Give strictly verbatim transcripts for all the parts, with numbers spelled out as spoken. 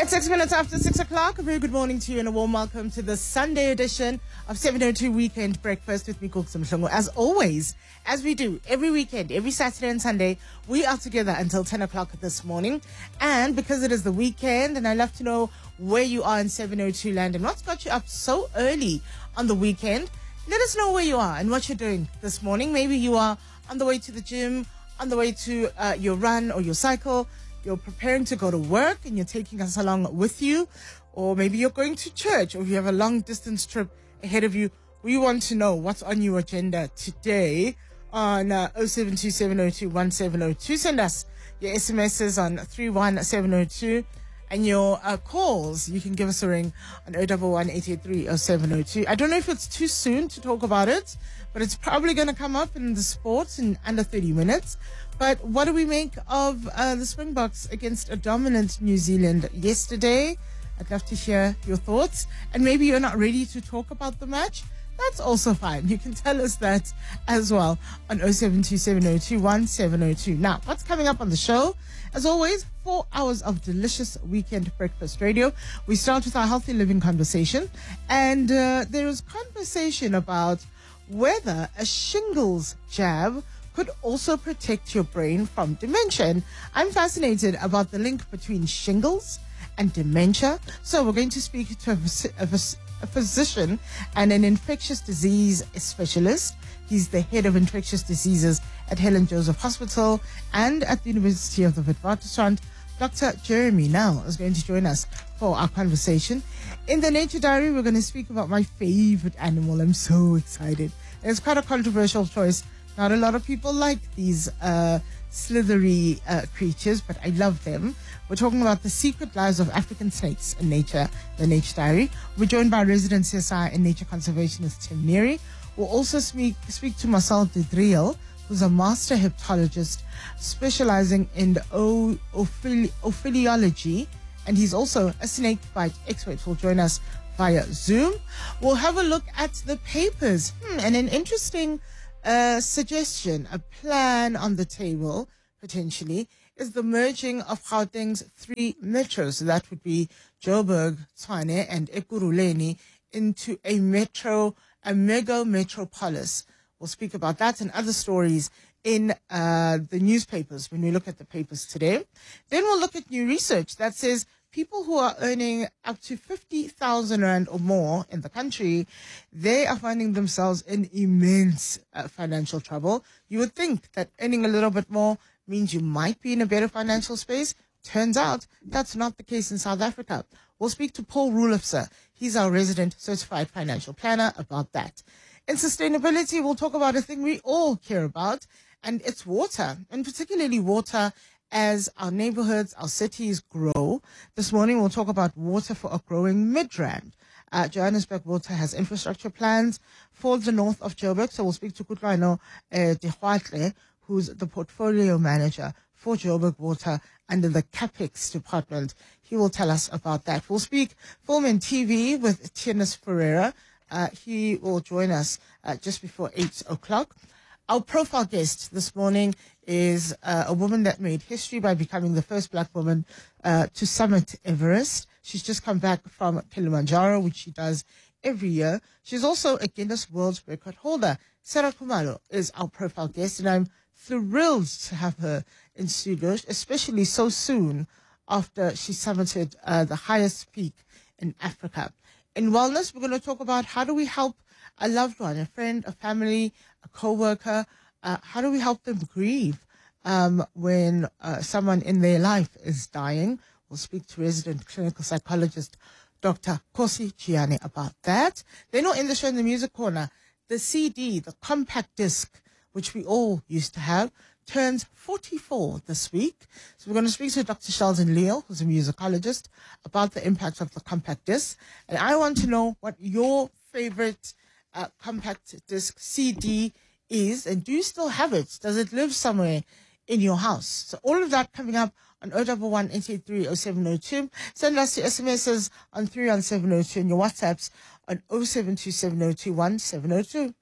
It's six minutes after six o'clock. A very good morning to you and a warm welcome to the Sunday edition of seven oh two Weekend Breakfast with me, Kuksa Mhlongo. As always, as we do every weekend, every Saturday and Sunday, we are together until ten o'clock this morning. And because it is the weekend, and I love to know where you are in seven oh two land and what's got you up so early on the weekend, let us know where you are and what you're doing this morning. Maybe you are on the way to the gym, on the way to uh, your run or your cycle. You're preparing to go to work and you're taking us along with you, or maybe you're going to church, or you have a long distance trip ahead of you. We want to know what's on your agenda today on uh, oh seven two seven oh two one seven oh two. Send us your S M Ses on three one seven oh two, and your uh, calls, you can give us a ring on oh one one eight eight three oh seven oh two. I don't know if it's too soon to talk about it, but it's probably going to come up in the sports in under thirty minutes. But what do we make of uh, the Springboks against a dominant New Zealand yesterday? I'd love to hear your thoughts. And maybe you're not ready to talk about the match. That's also fine. You can tell us that as well on oh seven two seven oh two one seven oh two. Now, what's coming up on the show? As always, four hours of delicious weekend breakfast radio. We start with our healthy living conversation. And uh, there is conversation about whether a shingles jab could also protect your brain from dementia. And I'm fascinated about the link between shingles and dementia. So we're going to speak to a, a, a physician and an infectious disease specialist. He's the head of infectious diseases at Helen Joseph Hospital and at the University of the Witwatersrand. Doctor Jeremy Nel is going to join us for our conversation. In the Nature Diary, we're going to speak about my favorite animal. I'm so excited. It's quite a controversial choice. Not a lot of people like these uh, slithery uh, creatures, but I love them. We're talking about the secret lives of African snakes in nature, the Nature Diary. We're joined by resident C S I and nature conservationist Tim Neary. We'll also speak, speak to Marcel de Driel, who's a master hepatologist specializing in o- ophili- ophidiology, and he's also a snake bite expert. Will join us via Zoom. We'll have a look at the papers hmm, and an interesting A suggestion, a plan on the table, potentially, is the merging of Gauteng's three metros, that would be Joburg, Tshwane, and Ekurhuleni, into a metro, a mega metropolis. We'll speak about that and other stories in uh, the newspapers when we look at the papers today. Then we'll look at new research that says people who are earning up to fifty thousand rand or more in the country, they are finding themselves in immense uh, financial trouble. You would think that earning a little bit more means you might be in a better financial space. Turns out that's not the case in South Africa. We'll speak to Paul Rulofse. He's our resident certified financial planner about that. In sustainability, we'll talk about a thing we all care about, and it's water, and particularly water as our neighborhoods, our cities grow. This morning, we'll talk about water for a growing Midrand. Uh, Johannesburg Water has infrastructure plans for the north of Joburg. So we'll speak to Kutlwano uh, Dehwatle, who's the portfolio manager for Joburg Water under the CAPEX department. He will tell us about that. We'll speak film and T V with Tienes Ferreira. Uh, he will join us uh, just before eight o'clock. Our profile guest this morning is uh, a woman that made history by becoming the first black woman uh, to summit Everest. She's just come back from Kilimanjaro, which she does every year. She's also a Guinness World Record holder. Sarah Khumalo is our profile guest, and I'm thrilled to have her in studio, especially so soon after she summited uh, the highest peak in Africa. In wellness, we're going to talk about how do we help a loved one, a friend, a family, a co-worker. Uh, how do we help them grieve um, when uh, someone in their life is dying? We'll speak to resident clinical psychologist Doctor Kosi Gianni about that. Then we'll end the show in the music corner. The C D, the compact disc, which we all used to have, turns forty-four this week. So we're going to speak to Doctor Sheldon Leal, who's a musicologist, about the impact of the compact disc. And I want to know what your favorite uh, compact disc C D is, and do you still have it? Does it live somewhere in your house? So all of that coming up on oh one one eight eight three oh seven oh two. Send us your S M Ses on three one seven oh two and your WhatsApps on oh seven two seven oh two one seven oh two.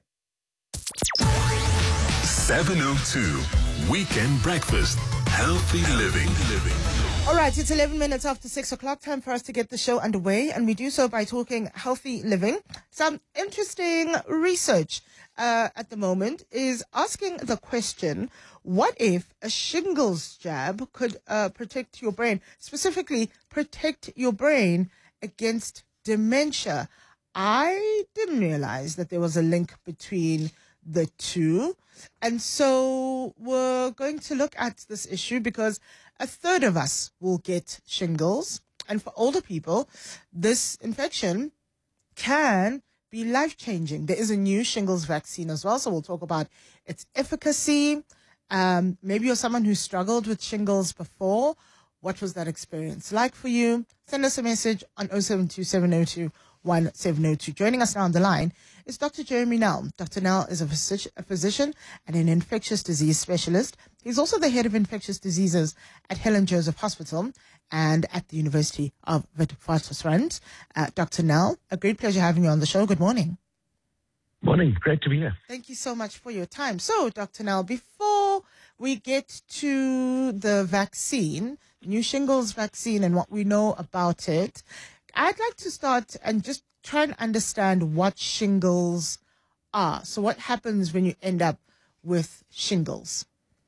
seven oh two Weekend Breakfast. Healthy living. living. All right, it's eleven minutes after six o'clock. Time for us to get the show underway, and we do so by talking healthy living. Some interesting research uh, at the moment is asking the question, what if a shingles jab could uh, protect your brain, specifically protect your brain against dementia? I didn't realize that there was a link between the two. And so we're going to look at this issue because a third of us will get shingles. And for older people, this infection can be life-changing. There is a new shingles vaccine as well, so we'll talk about its efficacy. Um, maybe you're someone who struggled with shingles before. What was that experience like for you? Send us a message on oh seven two, seven oh two, one seven oh two. Joining us now on the line is Doctor Jeremy Nel. Doctor Nel is a, physi- a physician and an infectious disease specialist. He's also the head of infectious diseases at Helen Joseph Hospital and at the University of Witwatersrand. Uh, Doctor Nel, a great pleasure having you on the show. Good morning. Morning. Great to be here. Thank you so much for your time. So, Doctor Nel, before we get to the vaccine, the new shingles vaccine and what we know about it, I'd like to start and just try and understand what shingles are. So what happens when you end up with shingles?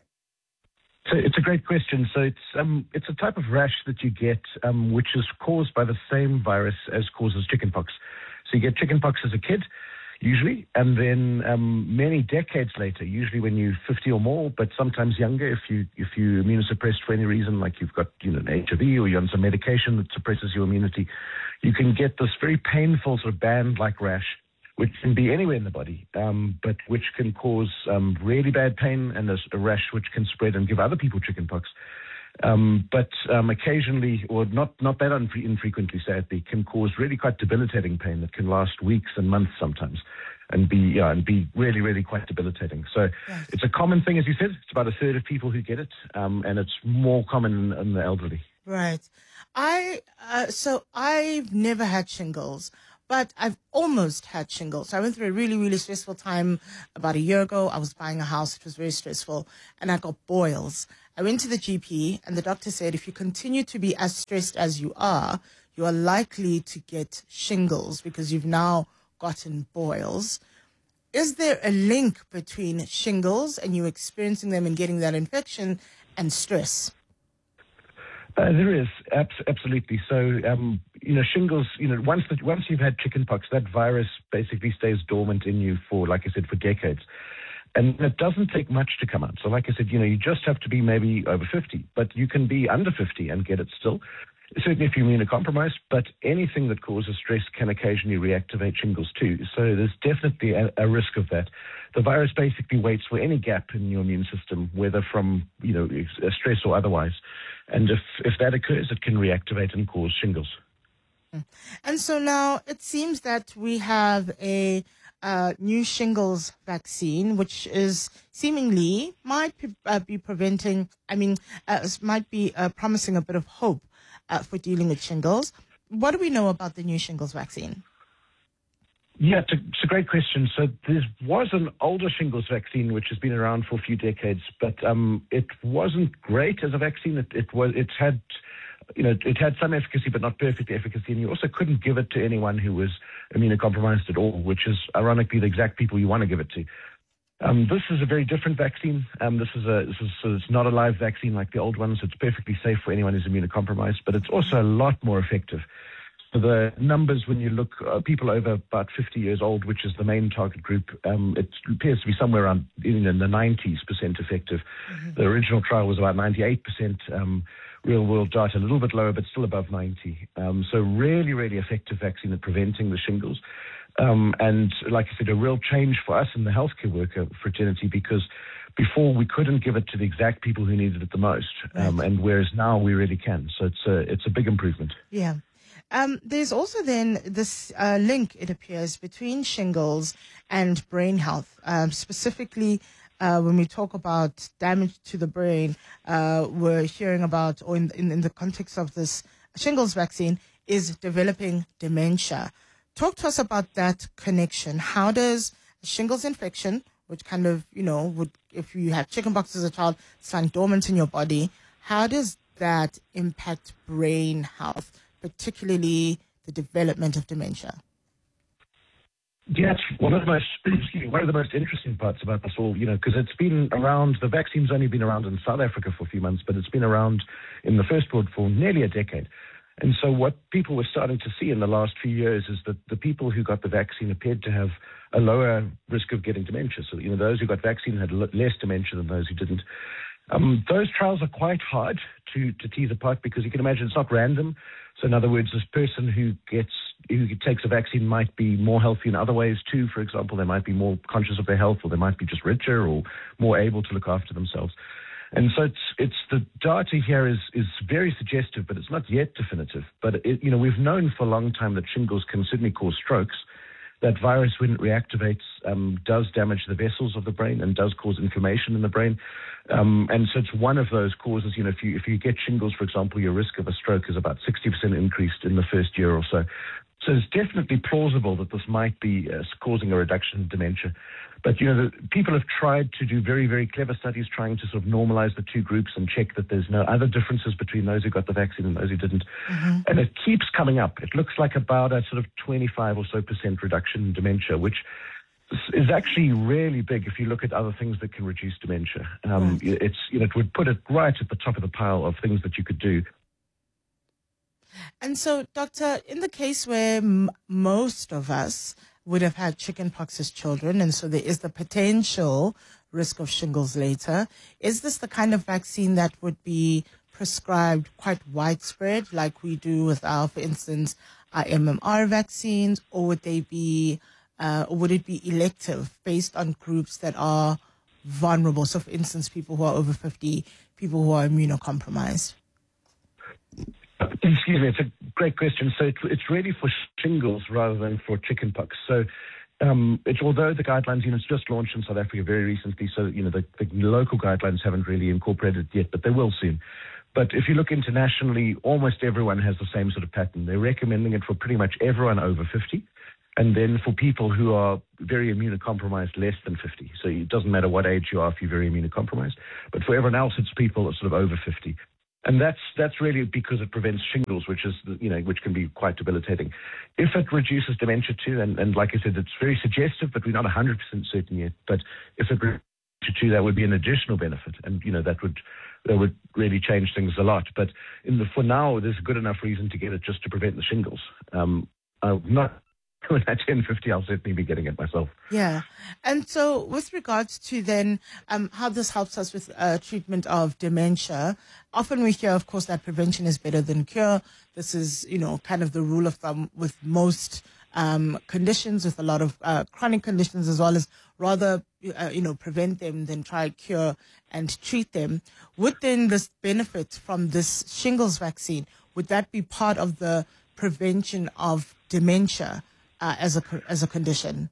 So it's a great question. So it's um it's a type of rash that you get um which is caused by the same virus as causes chickenpox. So you get chickenpox as a kid, usually, and then um, many decades later, usually when you're fifty or more, but sometimes younger, if you if you immunosuppressed for any reason, like you've got you know an H I V or you're on some medication that suppresses your immunity, you can get this very painful sort of band-like rash, which can be anywhere in the body, um, but which can cause um, really bad pain and a, a rash which can spread and give other people chickenpox. Um, but um, occasionally, or not not that unfre- infrequently, sadly, can cause really quite debilitating pain that can last weeks and months sometimes, and be yeah, and be really really quite debilitating. So Yes. It's a common thing, as you said. It's about a third of people who get it, um, and it's more common in, in the elderly. Right. I uh, so I've never had shingles, but I've almost had shingles. I went through a really, really stressful time about a year ago. I was buying a house. It was very stressful, and I got boils. I went to the G P, and the doctor said, if you continue to be as stressed as you are, you are likely to get shingles because you've now gotten boils. Is there a link between shingles and you experiencing them and getting that infection and stress? Uh, there is, abs- absolutely. So, um, you know, shingles, you know, once the, once you've had chickenpox, that virus basically stays dormant in you for, like I said, for decades. And it doesn't take much to come out. So like I said, you know, you just have to be maybe over fifty, but you can be under fifty and get it still. Certainly if you're immunocompromised, but anything that causes stress can occasionally reactivate shingles too. So there's definitely a, a risk of that. The virus basically waits for any gap in your immune system, whether from, you know, stress or otherwise. And if, if that occurs, it can reactivate and cause shingles. And so now it seems that we have a uh, new shingles vaccine, which is seemingly might be, uh, be preventing, I mean, uh, might be uh, promising a bit of hope uh, for dealing with shingles. What do we know about the new shingles vaccine? Yeah, it's a, it's a great question. So there was an older shingles vaccine which has been around for a few decades, but um, it wasn't great as a vaccine. It, it was it had you know it had some efficacy, but not perfect efficacy, and you also couldn't give it to anyone who was immunocompromised at all, which is ironically the exact people you want to give it to. Um, this is a very different vaccine. Um, this is a this is so it's not a live vaccine like the old ones. It's perfectly safe for anyone who's immunocompromised, but it's also a lot more effective. The numbers, when you look, uh, people over about fifty years old, which is the main target group, um, it appears to be somewhere around in, in the nineties percent effective. Mm-hmm. The original trial was about ninety-eight percent. Um, real world data, a little bit lower, but still above ninety. Um, so really, really effective vaccine at preventing the shingles. Um, and like I said, a real change for us in the healthcare worker fraternity, because before we couldn't give it to the exact people who needed it the most. Um, right. And whereas now we really can. So it's a, it's a big improvement. Yeah. Um, there's also then this uh, link, it appears, between shingles and brain health. Um, specifically, uh, when we talk about damage to the brain, uh, we're hearing about, or in, in, in the context of this shingles vaccine, is developing dementia. Talk to us about that connection. How does a shingles infection, which kind of, you know, would if you have chickenpox as a child, stand dormant in your body, how does that impact brain health, particularly the development of dementia? Yeah, it's one of the most excuse me, one of the most interesting parts about this all, you know, because it's been around. The vaccine's only been around in South Africa for a few months, but it's been around in the first world for nearly a decade. And so what people were starting to see in the last few years is that the people who got the vaccine appeared to have a lower risk of getting dementia. So, you know, those who got vaccine had l- less dementia than those who didn't. Um, those trials are quite hard to, to tease apart because you can imagine it's not random. So in other words, this person who gets who takes a vaccine might be more healthy in other ways too. For example, they might be more conscious of their health, or they might be just richer or more able to look after themselves. And so it's it's the data here is is very suggestive, but it's not yet definitive. But it, you know, we've known for a long time that shingles can certainly cause strokes. That virus, when it reactivates, um, does damage the vessels of the brain and does cause inflammation in the brain. Um, and so it's one of those causes. You know, if you if you get shingles, for example, your risk of a stroke is about sixty percent increased in the first year or so. So it's definitely plausible that this might be uh, causing a reduction in dementia. But, you know, the, people have tried to do very, very clever studies trying to sort of normalize the two groups and check that there's no other differences between those who got the vaccine and those who didn't. Mm-hmm. And it keeps coming up. It looks like about a sort of twenty-five or so percent reduction in dementia, which is actually really big if you look at other things that can reduce dementia. Um, right. It's, you know, it would put it right at the top of the pile of things that you could do. And so, Doctor, in the case where m- most of us would have had chickenpox as children, and so there is the potential risk of shingles later, is this the kind of vaccine that would be prescribed quite widespread, like we do with our, for instance, our M M R vaccines, or would they be, uh, or would it be elective based on groups that are vulnerable? So, for instance, people who are over fifty, people who are immunocompromised. Excuse me, it's a great question. So it, it's really for shingles rather than for chickenpox. So um, it's, although the guidelines, you know, it's just launched in South Africa very recently, so, you know, the, the local guidelines haven't really incorporated it yet, but they will soon. But if you look internationally, almost everyone has the same sort of pattern. They're recommending it for pretty much everyone over fifty, and then for people who are very immunocompromised, less than fifty. So it doesn't matter what age you are if you're very immunocompromised. But for everyone else, it's people that are sort of over fifty. And that's that's really because it prevents shingles, which is, you know, which can be quite debilitating. If it reduces dementia too, and, and like I said, it's very suggestive, but we're not one hundred percent certain yet. But if it reduces too, that would be an additional benefit, and you know that would that would really change things a lot. But in the for now, there's a good enough reason to get it just to prevent the shingles. Um, I'm not. When I turn fifty, I'll certainly be getting it myself. Yeah. And so with regards to then um, how this helps us with uh, treatment of dementia, often we hear, of course, that prevention is better than cure. This is, you know, kind of the rule of thumb with most um, conditions, with a lot of uh, chronic conditions, as well as rather, uh, you know, prevent them than try cure and treat them. Would then this benefit from this shingles vaccine, would that be part of the prevention of dementia Uh, as a as a condition?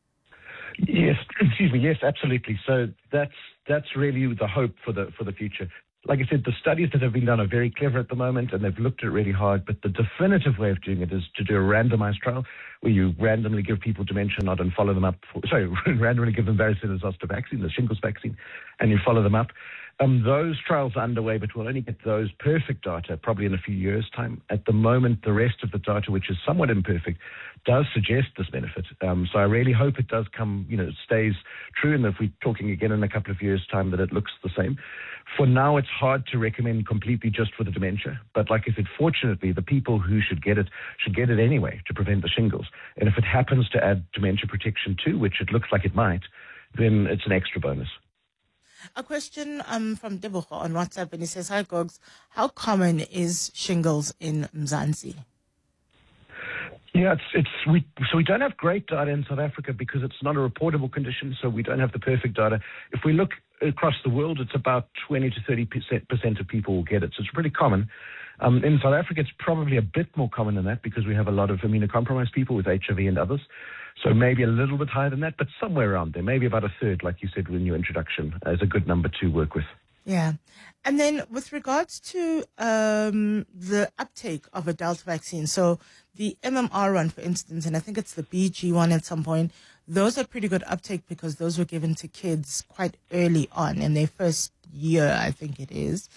Yes, excuse me. Yes, absolutely. So that's that's really the hope for the for the future. Like I said, the studies that have been done are very clever at the moment, and they've looked at it really hard. But the definitive way of doing it is to do a randomized trial where you randomly give people dementia not and follow them up. For, sorry, randomly give them varicella zoster vaccine, the shingles vaccine, and you follow them up. Um, those trials are underway, but we'll only get those perfect data probably in a few years' time. At the moment, the rest of the data, which is somewhat imperfect, does suggest this benefit. Um, so I really hope it does come, you know, it stays true, and if we're talking again in a couple of years' time, that it looks the same. For now, it's hard to recommend completely just for the dementia. But like I said, fortunately, the people who should get it should get it anyway to prevent the shingles. And if it happens to add dementia protection too, which it looks like it might, then it's an extra bonus. A question um, from Deboho on WhatsApp, and he says, "Hi, Gogs, how common is shingles in Mzansi?" Yeah, it's it's we so we don't have great data in South Africa because it's not a reportable condition, so we don't have the perfect data. If we look across the world, it's about twenty to thirty percent of people will get it, so it's pretty common. Um, in South Africa, it's probably a bit more common than that because we have a lot of immunocompromised people with H I V and others. So maybe a little bit higher than that, but somewhere around there, maybe about a third, like you said in your introduction, is a good number to work with. Yeah. And then with regards to um, the uptake of a Delta vaccine, so the M M R one, for instance, and I think it's the B G one at some point, those are pretty good uptake because those were given to kids quite early on in their first year, I think it is.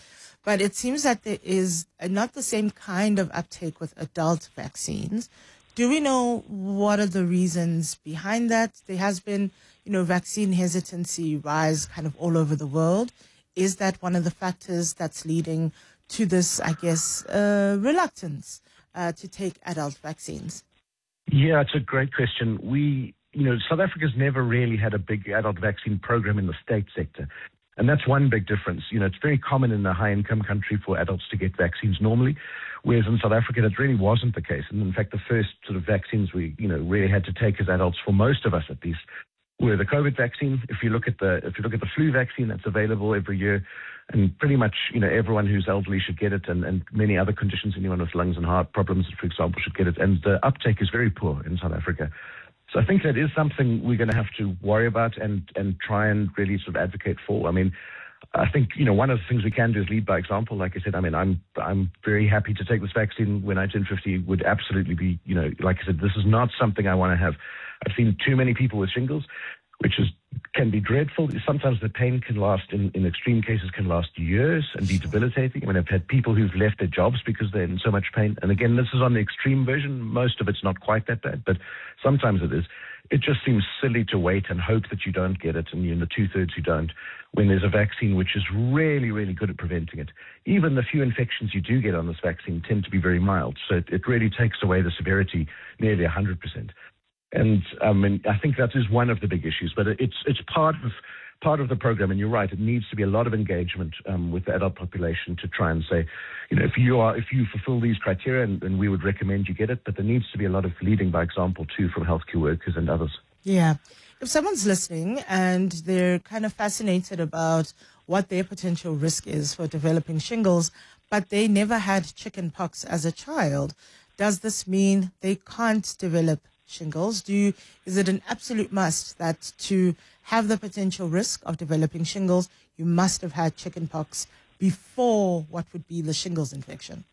but it seems that there is not the same kind of uptake with adult vaccines. Do we know what are the reasons behind that? There has been, you know, vaccine hesitancy rise kind of all over the world. Is that one of the factors that's leading to this, I guess, uh, reluctance uh, to take adult vaccines? Yeah, it's a great question. We, you know, South Africa's never really had a big adult vaccine program in the state sector. And that's one big difference. You know, it's very common in a high-income country for adults to get vaccines normally, whereas in South Africa that really wasn't the case. And in fact, the first sort of vaccines we, you know, really had to take as adults, for most of us at least, were the COVID vaccine. If you look at the if you look at the flu vaccine that's available every year, and pretty much, you know, everyone who's elderly should get it, and, and many other conditions, anyone with lungs and heart problems, for example, should get it. And the uptake is very poor in South Africa. So I think that is something we're going to have to worry about and, and try and really sort of advocate for. I mean, I think, you know, one of the things we can do is lead by example. Like I said, I mean, I'm I'm very happy to take this vaccine when I turn fifty. Would absolutely be, you know, like I said, this is not something I want to have. I've seen too many people with shingles, which is can be dreadful. Sometimes the pain can last, in, in extreme cases, can last years and be debilitating. I mean, I've had people who've left their jobs because they're in so much pain. And again, this is on the extreme version. Most of it's not quite that bad, but sometimes it is. It just seems silly to wait and hope that you don't get it, and you're in the two-thirds who don't, when there's a vaccine which is really, really good at preventing it. Even the few infections you do get on this vaccine tend to be very mild, so it, it really takes away the severity nearly one hundred percent. And um, and I think that is one of the big issues, but it's it's part of part of the program. And you're right; it needs to be a lot of engagement um, with the adult population to try and say, you know, if you are if you fulfil these criteria, and, and we would recommend you get it. But there needs to be a lot of leading by example too from healthcare workers and others. Yeah, if someone's listening and they're kind of fascinated about what their potential risk is for developing shingles, but they never had chickenpox as a child, does this mean they can't develop shingles? Do you, is it an absolute must that to have the potential risk of developing shingles, you must have had chickenpox before what would be the shingles infection?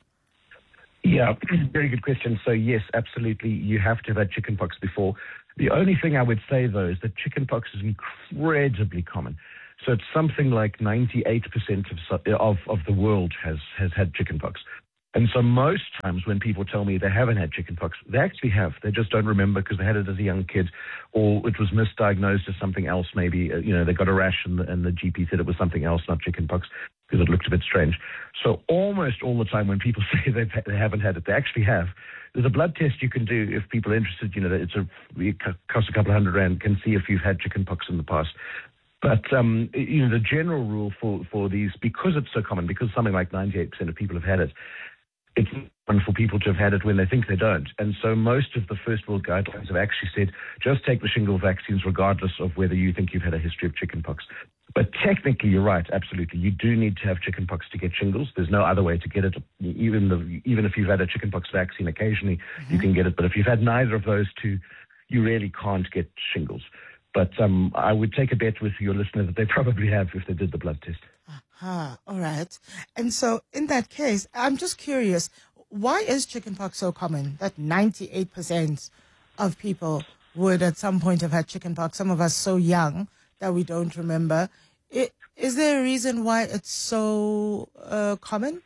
Yeah, very good question. So yes, absolutely, you have to have had chickenpox before. The only thing I would say, though, is that chickenpox is incredibly common. So it's something like ninety-eight percent of, of, of the world has, has had chickenpox. And so most times when people tell me they haven't had chickenpox, they actually have. They just don't remember because they had it as a young kid, or it was misdiagnosed as something else. Maybe, uh, you know, they got a rash and the, and the G P said it was something else, not chickenpox, because it looked a bit strange. So almost all the time when people say they've, they haven't had it, they actually have. There's a blood test you can do if people are interested. You know, it's a, it costs a couple of hundred rand, can see if you've had chickenpox in the past. But, um, you know, the general rule for, for these, because it's so common, because something like ninety-eight percent of people have had it, it's common for people to have had it when they think they don't. And so most of the first world guidelines have actually said, just take the shingle vaccines regardless of whether you think you've had a history of chickenpox. But technically, you're right, absolutely. You do need to have chickenpox to get shingles. There's no other way to get it. Even the, even if you've had a chickenpox vaccine occasionally, mm-hmm. you can get it. But if you've had neither of those two, you really can't get shingles. But um, I would take a bet with your listener that they probably have if they did the blood test. Aha, all right. And so in that case, I'm just curious, why is chickenpox so common that ninety-eight percent of people would at some point have had chickenpox, some of us so young that we don't remember? It, is there a reason why it's so uh, common?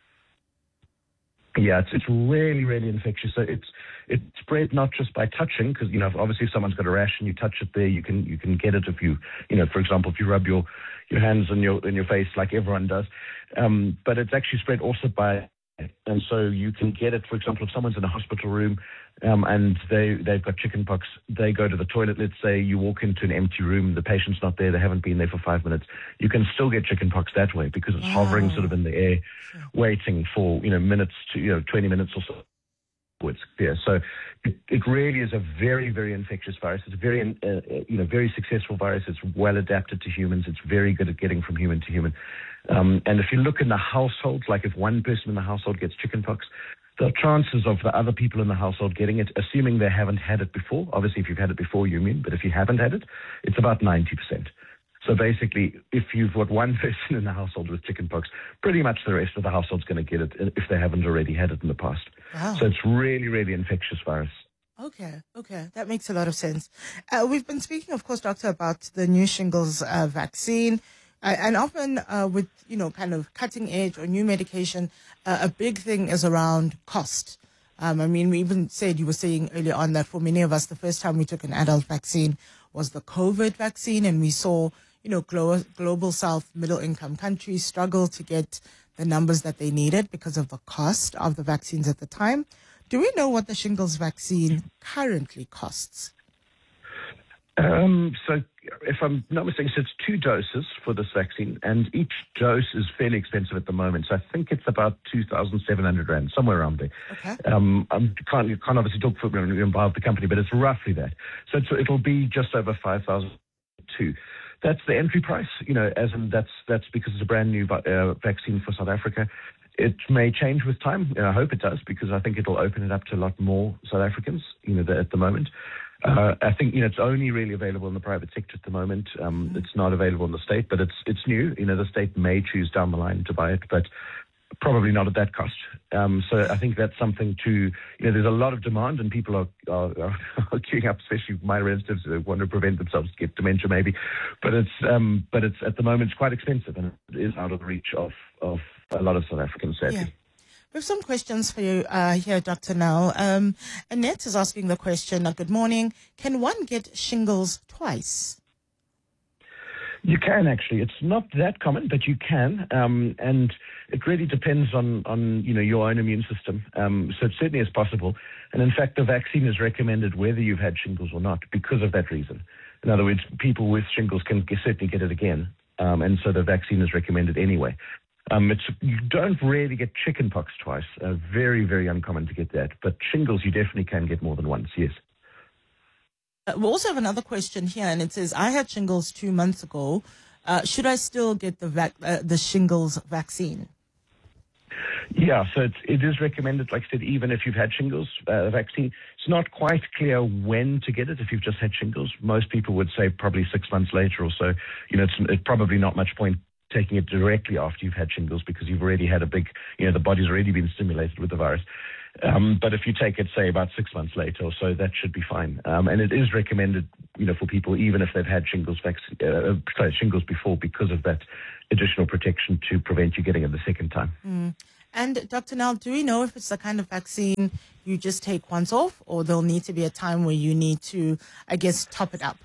Yeah, it's, it's really, really infectious. So it's it's spread not just by touching, because, you know, obviously if someone's got a rash and you touch it there, you can you can get it if you, you know, for example, if you rub your, your hands on your in your face like everyone does. Um, but it's actually spread also by, and so you can get it, for example, if someone's in a hospital room um, and they, they've got chickenpox, they go to the toilet, let's say you walk into an empty room, the patient's not there, they haven't been there for five minutes, you can still get chickenpox that way because it's wow. hovering sort of in the air, sure. waiting for, you know, minutes to, you know, twenty minutes or so. It's clear. So it, it really is a very, very infectious virus. It's a very, uh, you know, very successful virus. It's well adapted to humans. It's very good at getting from human to human. Um, and if you look in the households, like if one person in the household gets chickenpox, the chances of the other people in the household getting it, assuming they haven't had it before, obviously if you've had it before, you immune, but if you haven't had it, it's about ninety percent. So basically, if you've got one person in the household with chickenpox, pretty much the rest of the household's going to get it if they haven't already had it in the past. Wow. So it's really, really infectious virus. Okay, okay. That makes a lot of sense. Uh, we've been speaking, of course, Doctor, about the new shingles uh, vaccine. Uh, and often uh, with, you know, kind of cutting edge or new medication, uh, a big thing is around cost. Um, I mean, we even said, you were saying earlier on that for many of us, the first time we took an adult vaccine was the COVID vaccine, and we saw, you know, glo- global South middle income countries struggle to get the numbers that they needed because of the cost of the vaccines at the time. Do we know what the shingles vaccine currently costs? Um, so, if I'm not mistaken, so it's two doses for this vaccine, and each dose is fairly expensive at the moment. So I think it's about two thousand seven hundred rand, somewhere around there. Okay. Um, I can't, can't obviously talk for on behalf of the company, but it's roughly that. So it's, it'll be just over five thousand two. That's the entry price, you know, as in that's that's because it's a brand new uh, vaccine for South Africa. It may change with time, and I hope it does, because I think it'll open it up to a lot more South Africans, you know, at the moment. Uh, I think, you know, it's only really available in the private sector at the moment. Um, mm-hmm. It's not available in the state, but it's it's new. You know, the state may choose down the line to buy it, but probably not at that cost. Um, so I think that's something to, you know, there's a lot of demand, and people are, are, are queuing up, especially my relatives who want to prevent themselves to get dementia maybe. But it's, um, but it's at the moment, it's quite expensive, and it is out of the reach of, of a lot of South Africans, sadly. Yeah. We have some questions for you uh, here, Doctor Nel. Um, Annette is asking the question, uh, good morning, can one get shingles twice? You can, actually. It's not that common, but you can. Um, and it really depends on, on, you know, your own immune system. Um, so it certainly is possible. And in fact, the vaccine is recommended whether you've had shingles or not because of that reason. In other words, people with shingles can get, certainly get it again. Um, and so the vaccine is recommended anyway. Um, it's, you don't really get chickenpox twice. Uh, very, very uncommon to get that. But shingles, you definitely can get more than once, yes. Uh, we also have another question here, and it says, I had shingles two months ago. Uh, should I still get the vac- uh, the shingles vaccine? Yeah, so it's, it is recommended, like I said, even if you've had shingles uh, vaccine. It's not quite clear when to get it if you've just had shingles. Most people would say probably six months later or so. You know, it's, it's probably not much point taking it directly after you've had shingles because you've already had a big, you know, the body's already been stimulated with the virus. Um, but if you take it, say, about six months later or so, that should be fine. Um, and it is recommended, you know, for people, even if they've had shingles vaccine, uh, sorry, shingles before, because of that additional protection to prevent you getting it the second time. Mm. And Doctor Nel, do we know if it's the kind of vaccine you just take once off, or there'll need to be a time where you need to, I guess, top it up?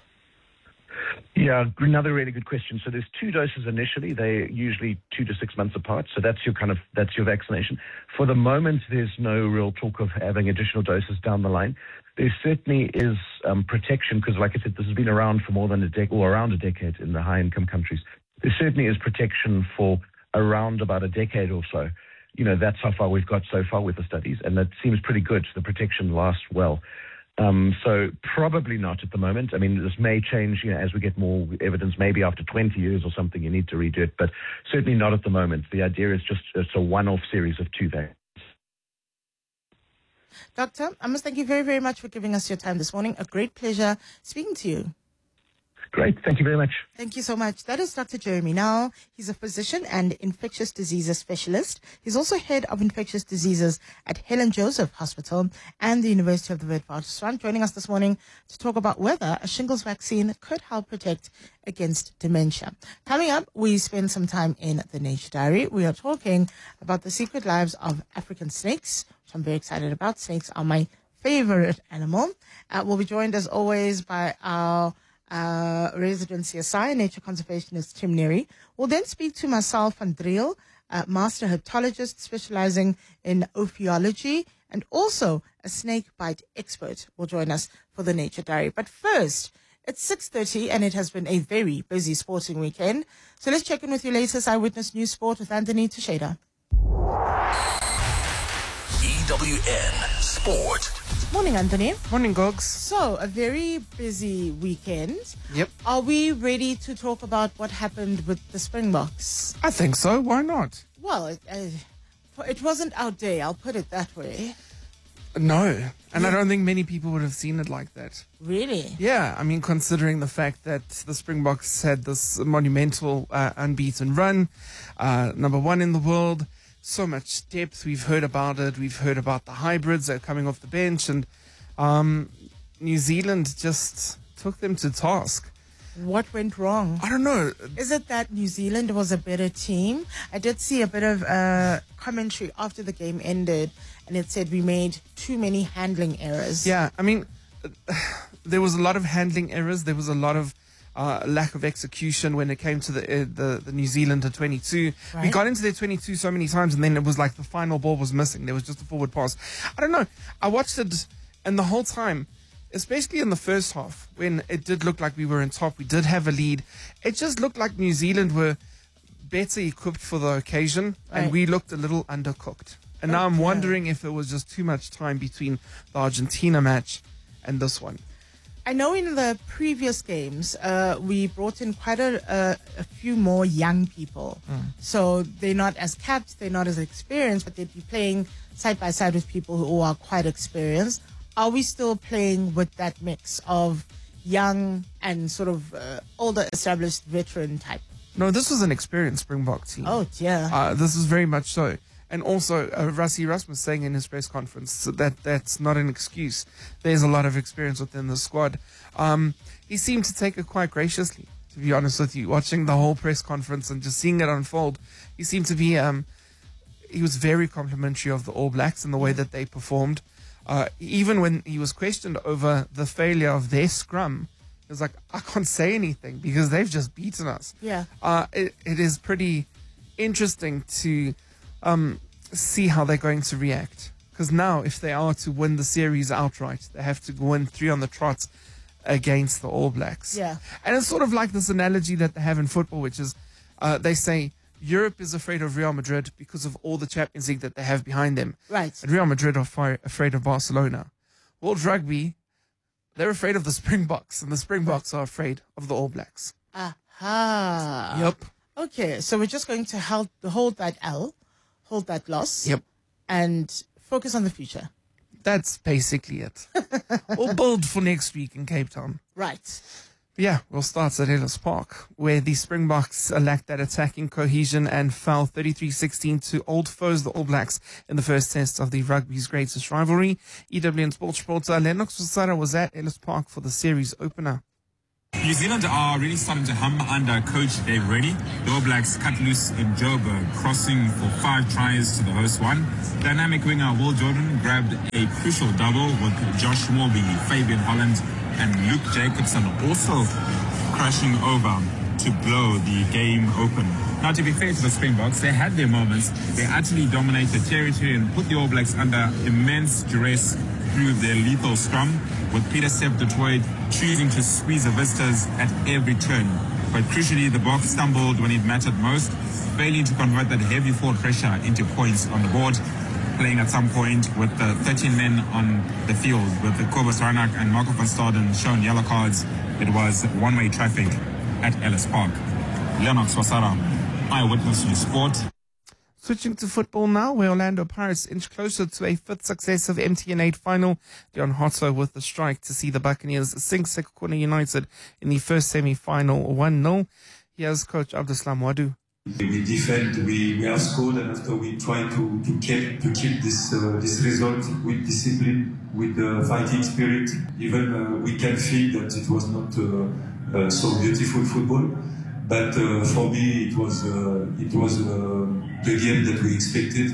Yeah, another really good question. So there's two doses initially. They're usually two to six months apart. So that's your kind of, that's your vaccination. For the moment, there's no real talk of having additional doses down the line. There certainly is um, protection because, like I said, this has been around for more than a decade, or around a decade in the high-income countries. There certainly is protection for around about a decade or so. You know, that's how far we've got so far with the studies, and that seems pretty good. The protection lasts well. Um, so probably not at the moment. I mean, this may change, you know, as we get more evidence. Maybe after twenty years or something, you need to redo it, but certainly not at the moment. The idea is just it's a one-off series of two vaccines. Doctor, I must thank you very, very much for giving us your time this morning. A great pleasure speaking to you. Great. Thank you very much. Thank you so much. That is Doctor Jeremy Nel. He's a physician and infectious diseases specialist. He's also head of infectious diseases at Helen Joseph Hospital and the University of the Witwatersrand, joining us this morning to talk about whether a shingles vaccine could help protect against dementia. Coming up, we spend some time in the Nature Diary. We are talking about the secret lives of African snakes, which I'm very excited about. Snakes are my favorite animal. Uh, we'll be joined, as always, by our Uh, resident C S I, nature conservationist Tim Neary. We'll then speak to Marcel van Driel, uh, master herpetologist specializing in ophiology and also a snake bite expert, will join us for the Nature Diary. But first, it's six thirty and it has been a very busy sporting weekend. So let's check in with your latest Eyewitness News Sport with Anthony Teixeira. E W N Sport. Morning, Anthony. Morning, Gogs. So, a very busy weekend. Yep. Are we ready to talk about what happened with the Springboks? I think so. Why not? Well, it, uh, it wasn't our day, I'll put it that way. No. And Yeah. I don't think many people would have seen it like that. Really? Yeah, I mean, considering the fact that the Springboks had this monumental uh, unbeaten run, uh, number one in the world, so much depth. We've heard about it. We've heard about the hybrids that are coming off the bench, and um, New Zealand just took them to task. What went wrong? I don't know. Is it that New Zealand was a better team? I did see a bit of uh, commentary after the game ended, and it said we made too many handling errors. Yeah, I mean, there was a lot of handling errors. There was a lot of uh, lack of execution when it came to the uh, the, the New Zealander twenty-two. Right. We got into their twenty-two so many times, and then it was like the final ball was missing. There was just a forward pass. I don't know. I watched it, and the whole time, especially in the first half, when it did look like we were in top, we did have a lead. It just looked like New Zealand were better equipped for the occasion, Right. and we looked a little undercooked. And now I'm Okay. wondering if it was just too much time between the Argentina match and this one. I know in the previous games, uh, we brought in quite a, a, a few more young people. So they're not as capped, they're not as experienced, but they'd be playing side by side with people who are quite experienced. Are we still playing with that mix of young and sort of uh, older, established veteran type? No, this was an experienced Springbok team. Oh, dear. Uh, this is very much so. And also, uh, Rassie Erasmus saying in his press conference that that's not an excuse. There's a lot of experience within the squad. Um, he seemed to take it quite graciously, to be honest with you. Watching the whole press conference and just seeing it unfold, he seemed to be, um, he was very complimentary of the All Blacks and the way that they performed. Uh, even when he was questioned over the failure of their scrum, he was like, I can't say anything because they've just beaten us. Yeah. Uh, it, it is pretty interesting to um, see how they're going to react. Because now, if they are to win the series outright, they have to win three on the trot against the All Blacks. Yeah. And it's sort of like this analogy that they have in football, which is uh, they say Europe is afraid of Real Madrid because of all the Champions League that they have behind them. Right. And Real Madrid are fi- afraid of Barcelona. World Rugby, they're afraid of the Springboks, and the Springboks are afraid of the All Blacks. Aha. Yep. Okay, so we're just going to hold, hold that L, hold that loss. Yep. And focus on the future. That's basically it. We'll build for next week in Cape Town. Right. Yeah, we'll start at Ellis Park, where the Springboks lacked that attacking cohesion and fell thirty-three sixteen to old foes, the All Blacks, in the first test of the rugby's greatest rivalry. E W N Sports reporter Lennox Wasara was at Ellis Park for the series opener. New Zealand are really starting to hum under coach Dave Rennie. The All Blacks cut loose in Joburg, crossing for five tries to the host one. Dynamic winger Will Jordan grabbed a crucial double with Josh Morby, Fabian Holland and Luke Jacobson also crashing over to blow the game open. Now, to be fair to the Springboks, they had their moments. They actually dominated territory and put the All Blacks under immense duress through their lethal scrum, with Peter Sepp du Toit choosing to squeeze the visitors at every turn. But crucially, the Boks stumbled when it mattered most, failing to convert that heavy forward pressure into points on the board, playing at some point with the thirteen men on the field, with the Kobus Reinach and Marco van Staden shown yellow cards. It was one-way traffic at Ellis Park. Lennox Wasara, Eyewitness News Sport. Switching to football now, where Orlando Pirates inch closer to a fifth successive M T N eight final. Leon Hotto with the strike to see the Buccaneers sink Sekhukhune United in the first semi-final one nil. Here's Coach Abdeslam Wadu. We defend, we, we have scored, and after we try to, to keep to keep this uh, this result with discipline, with uh, fighting spirit. Even uh, we can feel that it was not uh, uh, so beautiful football, but uh, for me it was uh, it was uh, the game that we expected.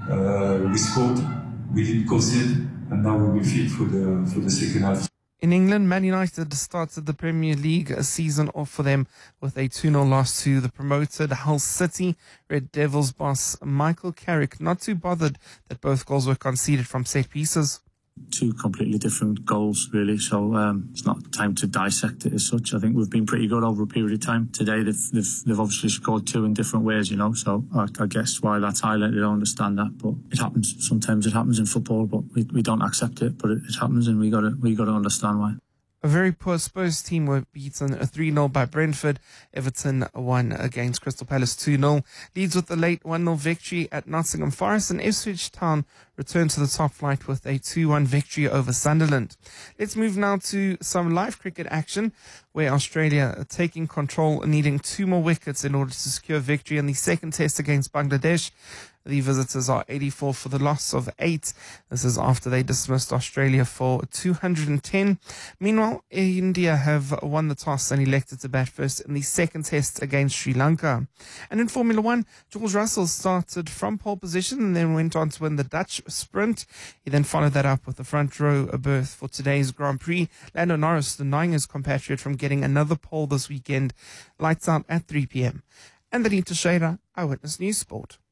Uh, we scored, we didn't concede, and now we will fight for the for the second half. In England, Man United started the Premier League a season off for them with a two nil loss to the promoted Hull City. Red Devils boss Michael Carrick not too bothered that both goals were conceded from set pieces. Two completely different goals, really. So um, it's not time to dissect it as such. I think we've been pretty good over a period of time. Today, they've they've, they've obviously scored two in different ways, you know. So I, I guess why that's highlighted, I understand that. But it happens. Sometimes it happens in football, but we, we don't accept it. But it, it happens, and we got to we got to understand why. A very poor Spurs team were beaten three nil by Brentford. Everton won against Crystal Palace two nil. Leeds with a late one nil victory at Nottingham Forest, and Ipswich Town returned to the top flight with a two one victory over Sunderland. Let's move now to some live cricket action, where Australia are taking control, needing two more wickets in order to secure victory in the second test against Bangladesh. The visitors are eighty-four for the loss of eight. This is after they dismissed Australia for two hundred ten. Meanwhile, India have won the toss and elected to bat first in the second test against Sri Lanka. And in Formula One, George Russell started from pole position and then went on to win the Dutch sprint. He then followed that up with the front row berth for today's Grand Prix. Lando Norris denying his compatriot from getting another pole this weekend. Lights out at three p.m. And Anita Shader, Eyewitness News Sport.